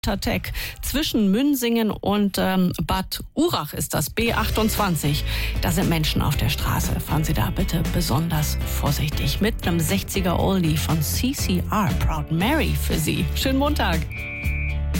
Tech. Zwischen Münsingen und Bad Urach ist das B28. Da sind Menschen auf der Straße. Fahren Sie da bitte besonders vorsichtig. Mit einem 60er Oldie von CCR, Proud Mary für Sie. Schönen Montag.